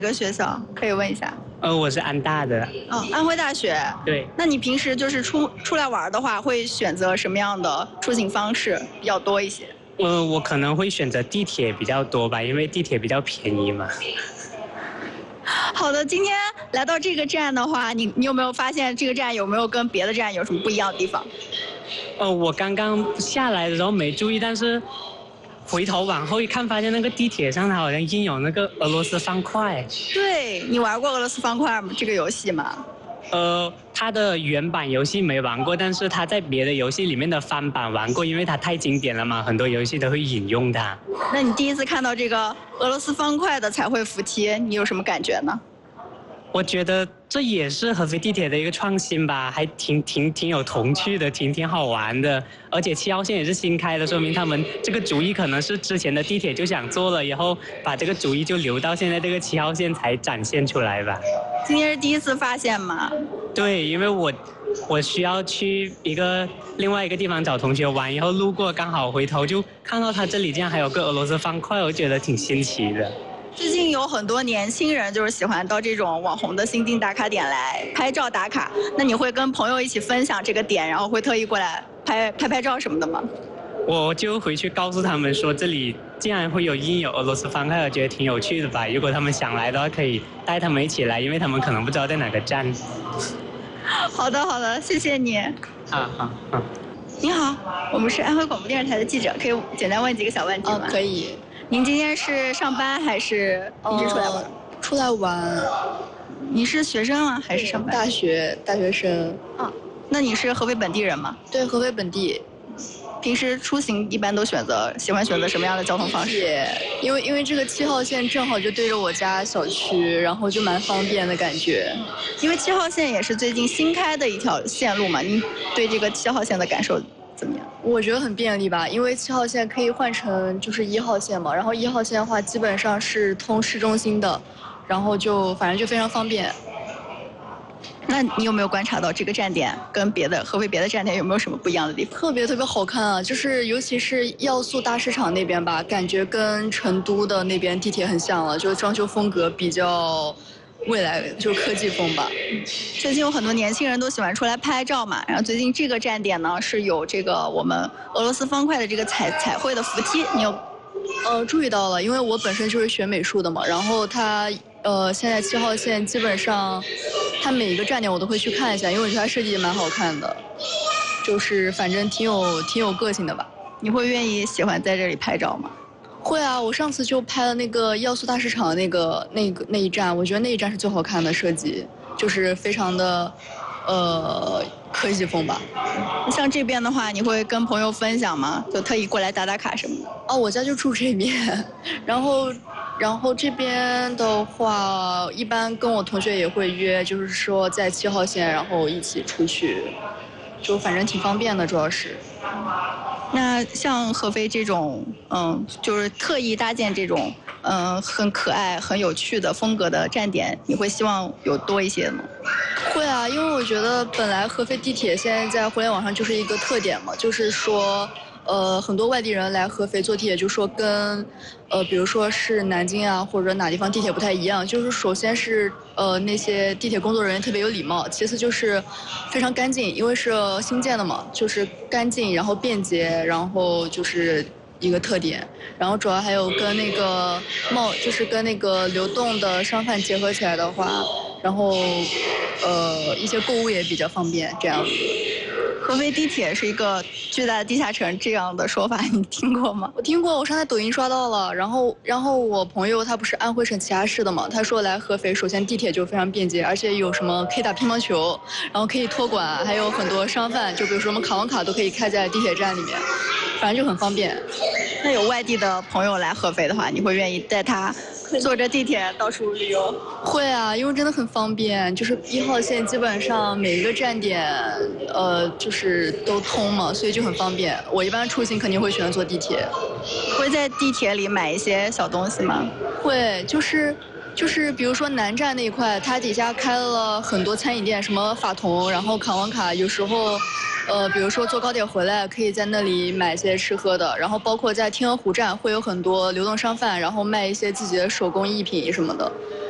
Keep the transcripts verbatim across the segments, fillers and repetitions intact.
哪个学校可以问一下？ 呃，我是安大的。 哦，安徽大学。 对。 那你平时就是出出来玩的话，会选择什么样的出行方式比较多一些？ 呃，我可能会选择地铁比较多吧，因为地铁比较便宜嘛。 好的，今天来到这个站的话，你你有没有发现这个站有没有跟别的站有什么不一样的地方？ 呃，我刚刚下来的时候没注意，但是回头往后一看，发现那个地铁上它好像印有那个俄罗斯方块。 对，你玩过俄罗斯方块吗？这个游戏吗？ 呃，它的原版游戏没玩过，但是它在别的游戏里面的翻版玩过，因为它太经典了嘛，很多游戏都会引用它。 那你第一次看到这个俄罗斯方块的彩绘扶梯，你有什么感觉呢？ 我觉得这也是合肥地铁的一个创新吧，还挺挺挺有童趣的，挺挺好玩的。而且七号线也是新开的，说明他们这个主意可能是之前的地铁就想做了，以后把这个主意就留到现在这个七号线才展现出来吧。 今天是第一次发现吗？ 对，因为我我需要去一个另外一个地方找同学玩，以后路过刚好回头就看到他这里竟然还有个俄罗斯方块，我觉得挺新奇的。 最近有很多年轻人就是喜欢到这种网红的新进打卡点来拍照打卡，那你会跟朋友一起分享这个点，然后会特意过来拍拍拍照什么的吗？ 我就回去告诉他们说，这里竟然会有印有俄罗斯方块，我觉得挺有趣的吧。如果他们想来的话，可以带他们一起来，因为他们可能不知道在哪个站。 好的，好的，谢谢你。 啊好好。 你好，我们是安徽广播电视台的记者，可以简单问几个小问题吗？ 哦，可以。 您今天是上班还是平时出来玩？呃、 出来玩。 你是学生吗？还是上班？ 大学，大学生。 啊，那你是合肥本地人吗？ 对，合肥本地。 平时出行一般都选择喜欢选择什么样的交通方式？ 因为因为这个七号线正好就对着我家小区，然后就蛮方便的感觉。 因为七号线也是最近新开的一条线路嘛，您对这个七号线的感受怎么样？ 我觉得很便利吧，因为七号线可以换成就是一号线嘛，然后一号线的话基本上是通市中心的，然后就反正就非常方便。 那你有没有观察到这个站点跟别的合肥别的站点有没有什么不一样的地方？ 特别特别好看啊，就是尤其是要素大市场那边吧，感觉跟成都的那边地铁很像了，就是装修风格比较未来，就是科技风吧。 最近有很多年轻人都喜欢出来拍照嘛，然后最近这个站点呢是有这个我们俄罗斯方块的这个彩彩绘的扶梯，你有？ 呃，注意到了，因为我本身就是学美术的嘛，然后它呃现在七号线基本上，它每一个站点我都会去看一下，因为我觉得它设计也蛮好看的，就是反正挺有挺有个性的吧。 你会愿意喜欢在这里拍照吗？ 会啊，我上次就拍了那个要素大市场那个那个那一站，我觉得那一站是最好看的设计，就是非常的呃科技风吧。 像这边的话，你会跟朋友分享吗？就特意过来打打卡什么的？ 哦，我家就住这边，然后然后这边的话，一般跟我同学也会约，就是说在七号线，然后一起出去，就反正挺方便的，主要是。 那像合肥这种，嗯，就是特意搭建这种，嗯，很可爱、很有趣的风格的站点，你会希望有多一些吗？ 会啊，因为我觉得本来合肥地铁现在在互联网上就是一个特点嘛，就是说，呃，很多外地人来合肥坐地铁，就说跟，呃，比如说是南京啊或者哪地方地铁不太一样，就是首先是呃那些地铁工作人员特别有礼貌，其次就是非常干净，因为是新建的嘛，就是干净，然后便捷，然后就是一个特点，然后主要还有跟那个贸，就是跟那个流动的商贩结合起来的话，然后呃一些购物也比较方便，这样子。 合肥地铁是一个巨大的地下城，这样的说法你听过吗？ 我听过，我上在抖音刷到了。然后，然后我朋友他不是安徽省齐华市的嘛，他说来合肥，首先地铁就非常便捷，而且有什么可以打乒乓球，然后可以托管，还有很多商贩，就比如说我们卡网卡都可以开在地铁站里面，反正就很方便。 那有外地的朋友来合肥的话，你会愿意带他坐着地铁到处旅游？ 会啊，因为真的很方便，就是一号线基本上每一个站点，呃，就是都通嘛，所以就很方便。我一般出行肯定会选择坐地铁。 会在地铁里买一些小东西吗？ 会，就是就是比如说南站那一块，它底下开了很多餐饮店，什么法桐，然后卡网卡，有时候。呃，比如说坐高铁回来，可以在那里买一些吃喝的，然后包括在天鹅湖站会有很多流动商贩，然后卖一些自己的手工艺品什么的，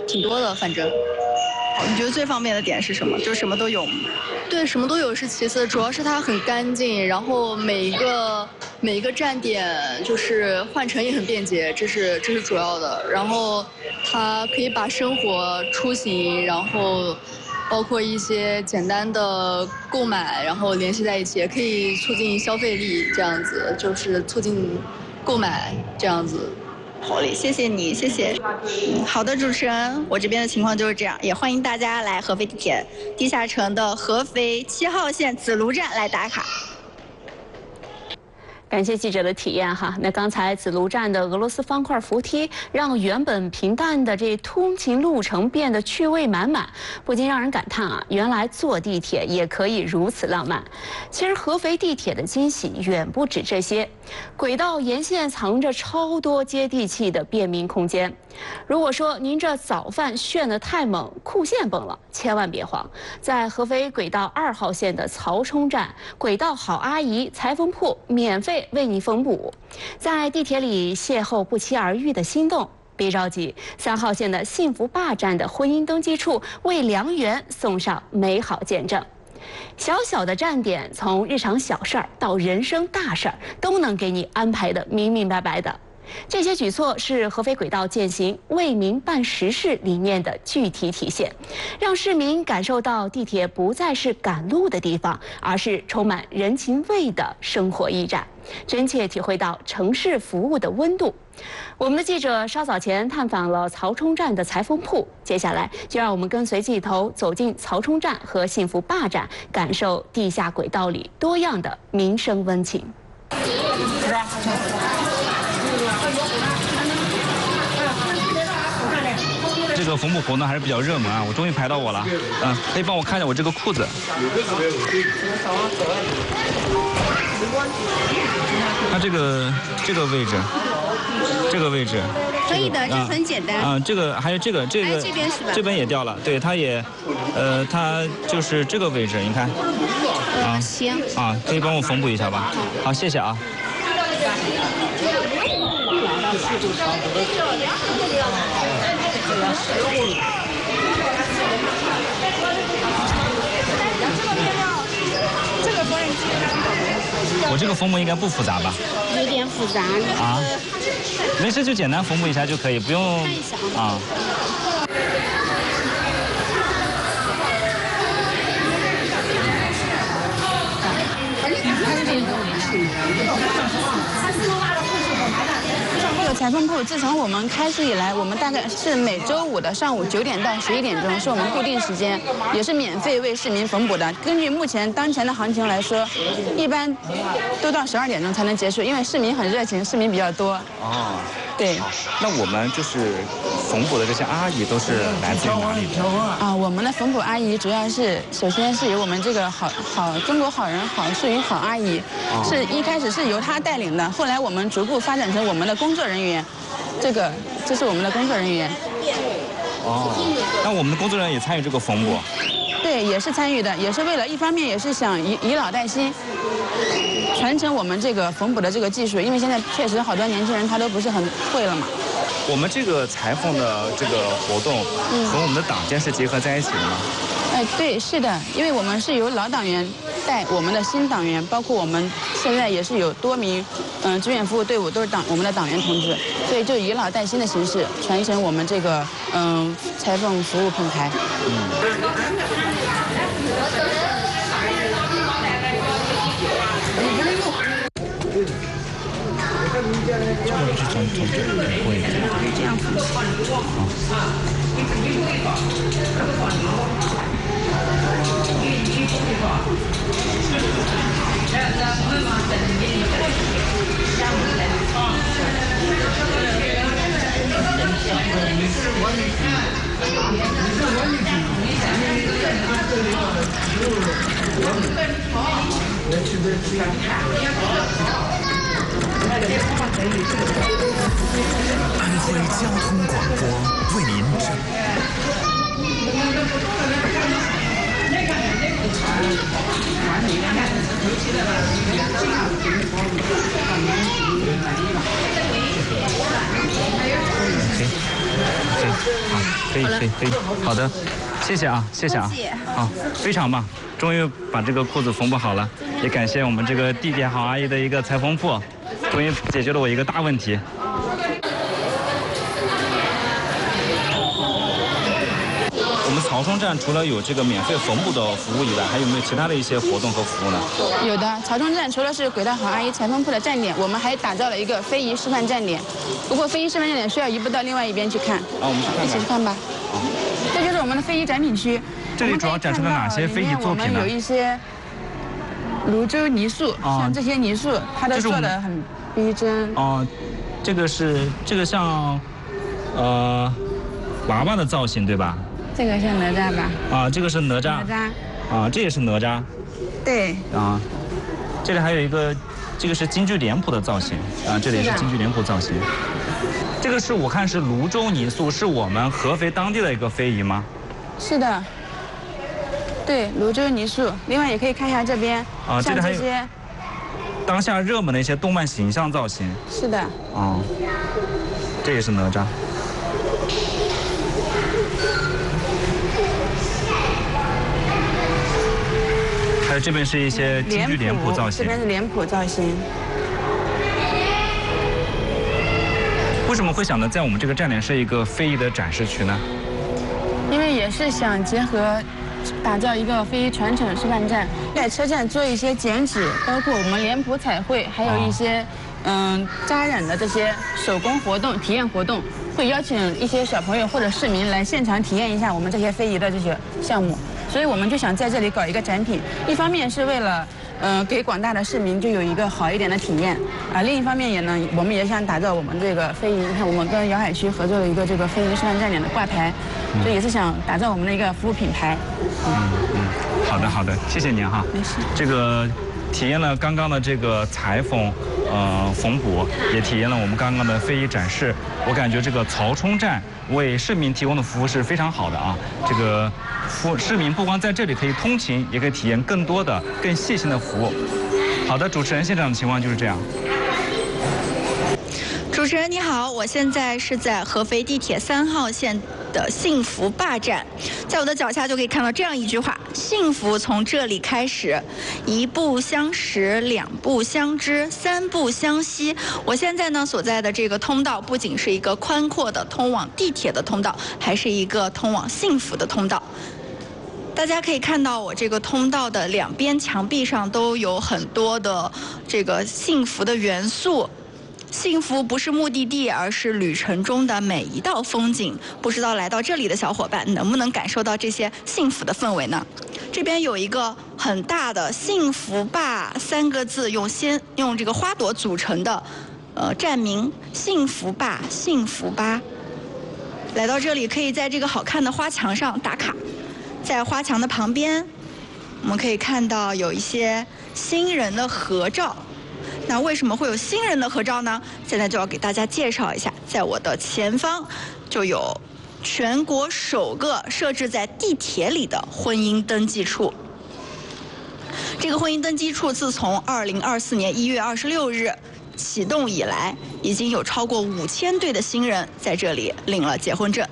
挺多的，反正。 你觉得最方便的点是什么？就什么都有吗？ 对，什么都有是其次，主要是它很干净，然后每一个每一个站点就是换乘也很便捷，这是这是主要的。然后它可以把生活出行，然后包括一些简单的购买，然后联系在一起，也可以促进消费力，这样子就是促进购买这样子。 好嘞，谢谢你，谢谢。嗯，好的，主持人，我这边的情况就是这样，也欢迎大家来合肥地铁地下城的合肥七号线子庐站来打卡。 感谢记者的体验哈。那刚才子庐站的俄罗斯方块扶梯，让原本平淡的这通勤路程变得趣味满满，不禁让人感叹啊，原来坐地铁也可以如此浪漫。其实合肥地铁的惊喜远不止这些，轨道沿线藏着超多接地气的便民空间。如果说您这早饭炫得太猛，裤线崩了，千万别慌，在合肥轨道二号线的曹冲站，轨道好阿姨裁缝铺免费为你缝补。在地铁里邂逅不期而遇的心动，别着急，三号线的幸福坝站的婚姻登记处为良缘送上美好见证。小小的站点，从日常小事儿到人生大事儿，都能给你安排得明明白白的。这些举措是合肥轨道践行为民办实事理念的具体体现，让市民感受到地铁不再是赶路的地方，而是充满人情味的生活驿站，真切体会到城市服务的温度。我们的记者稍早前探访了曹冲站的裁缝铺，接下来就让我们跟随记头走进曹冲站和幸福坝站，感受地下轨道里多样的民生温情。 这个缝补活动还是比较热门啊，我终于排到我了。嗯，可以帮我看一下我这个裤子。它这个这个位置，这个位置。 可以的，这很简单。 啊，这个还有这个这个这边是吧？ 这边也掉了，对，它也，呃，它就是这个位置，你看。 啊，行。 啊，可以帮我缝补一下吧？好，谢谢啊。我这个缝补应该不复杂吧？ 有点复杂。 啊，没事，就简单缝补一下就可以，不用啊。 这个裁缝铺自从我们开始以来，我们大概是每周五的上午九点到十一点钟是我们固定时间，也是免费为市民缝补的。根据目前当前的行情来说，一般都到十二点钟才能结束，因为市民很热情，市民比较多。 哦， 对。 那我们就是缝补的这些阿姨都是来自于哪里的？ 啊，我们的缝补阿姨主要是首先是由我们这个好好中国好人好树云好阿姨，哦、是一开始是由她带领的，后来我们逐步发展成我们的工作人员。这个这是我们的工作人员。 哦，那我们的工作人员也参与这个缝补？ 对，也是参与的，也是为了一方面也是想以以老带新，传承我们这个缝补的这个技术，因为现在确实好多年轻人他都不是很会了嘛。 我们这个裁缝的这个活动和我们的党建是结合在一起的吗？ 哎，对，是的，因为我们是由老党员带我们的新党员，包括我们现在也是有多名嗯、呃、志愿服务队伍都是党我们的党员同志，所以就以老带新的形式传承我们这个嗯、呃、裁缝服务品牌。嗯。 这个是从从这里过一点， 这样子。 安徽交通广播为您呈。 OK，OK，好。 可以可以可以，好的，谢谢啊，谢谢啊，好，非常棒，终于把这个裤子缝补好了，也感谢我们这个地铁好阿姨的一个裁缝铺，终于解决了我一个大问题。我们曹冲站除了有这个免费缝补的服务以外，还有没有其他的一些活动和服务呢？ 有的，曹冲站除了是轨道好阿姨裁缝铺的站点，我们还打造了一个非遗示范站点。不过非遗示范站点需要移步到另外一边去看。 啊，我们去看看。 一起去看吧。这就是我们的非遗展品区。 这里主要展示了哪些非遗作品呢？ 我们有一些泸州泥塑，像这些泥塑，它都做得很逼真。 哦，这个是这个像呃娃娃的造型对吧？ 这个像哪吒吧？ 啊，这个是哪吒。 哪吒。 啊，这也是哪吒。 对。 啊，这里还有一个，这个是京剧脸谱的造型。啊，这里是京剧脸谱造型。这个是我看是泸州泥塑，是我们合肥当地的一个非遗吗？ 是的。对，泸州泥塑。另外也可以看一下这边。 啊，这里还有。 这些当下热门的一些动漫形象造型。 是的。 啊，这也是哪吒。还有这边是一些京剧脸谱造型， 这边是脸谱造型。 为什么会想到在我们这个站点设一个非遗的展示区呢？ 因为也是想结合打造一个非遗传承示范站，在车站做一些剪纸，包括我们脸谱彩绘，还有一些嗯扎染的这些手工活动、体验活动，会邀请一些小朋友或者市民来现场体验一下我们这些非遗的这些项目。所以我们就想在这里搞一个展品，一方面是为了，呃，给广大的市民就有一个好一点的体验，啊，另一方面也呢，我们也想打造我们这个非遗。你看，我们跟瑶海区合作了一个这个非遗示范站点的挂牌，所以也是想打造我们的一个服务品牌。 嗯嗯，好的好的，谢谢您哈。 没事。 这个体验了刚刚的这个裁缝，呃，缝补，也体验了我们刚刚的非遗展示。我感觉这个曹冲站为市民提供的服务是非常好的啊。这个服市民不光在这里可以通勤，也可以体验更多的、更细心的服务。好的，主持人，现场的情况就是这样。 主持人你好，我现在是在合肥地铁三号线的幸福坝站，在我的脚下就可以看到这样一句话：幸福从这里开始，一步相识，两步相知，三步相惜。我现在呢所在的这个通道不仅是一个宽阔的通往地铁的通道，还是一个通往幸福的通道。大家可以看到，我这个通道的两边墙壁上都有很多的这个幸福的元素。幸福不是目的地，而是旅程中的每一道风景。不知道来到这里的小伙伴能不能感受到这些幸福的氛围呢？这边有一个很大的“幸福坝”三个字，用先用这个花朵组成的，呃，站名“幸福坝”、“幸福吧”。来到这里，可以在这个好看的花墙上打卡。在花墙的旁边，我们可以看到有一些新人的合照。那为什么会有新人的合照呢？现在就要给大家介绍一下，在我的前方就有全国首个设置在地铁里的婚姻登记处。这个婚姻登记处自从二零二四年一月二十六日启动以来，已经有超过五千对的新人在这里领了结婚证。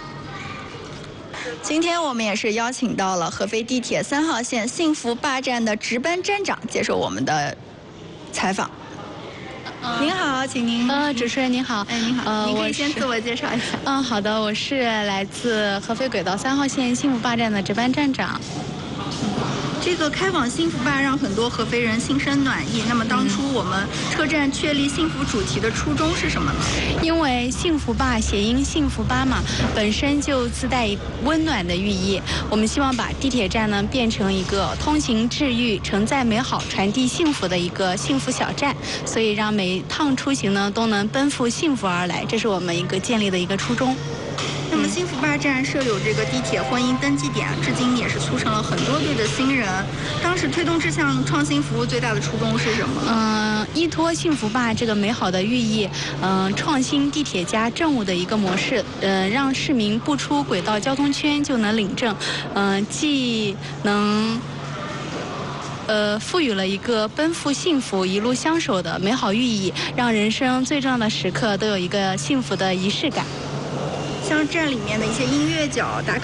今天我们也是邀请到了合肥地铁三号线幸福坝站的值班站长接受我们的采访。您好，请您。 呃，主持人您好。 哎，您好。 呃， 您可以先自我介绍一下。 嗯，好的，我是来自合肥轨道三号线幸福坝站的值班站长。 这个开往幸福坝让很多合肥人心生暖意。那么当初我们车站确立幸福主题的初衷是什么呢？ 因为幸福坝谐音幸福吧嘛，本身就自带温暖的寓意。我们希望把地铁站呢变成一个通行治愈、承载美好、传递幸福的一个幸福小站，所以让每一趟出行呢都能奔赴幸福而来，这是我们一个建立的一个初衷。 那么幸福坝站设有这个地铁婚姻登记点，至今也是促成了很多对的新人。当时推动这项创新服务最大的初衷是什么？ 嗯、呃，依托幸福坝这个美好的寓意，嗯、呃，创新地铁加政务的一个模式，呃，让市民不出轨道交通圈就能领证，嗯、呃，既能。呃，赋予了一个奔赴幸福、一路相守的美好寓意，让人生最重要的时刻都有一个幸福的仪式感。 像站里面的一些音乐角、打卡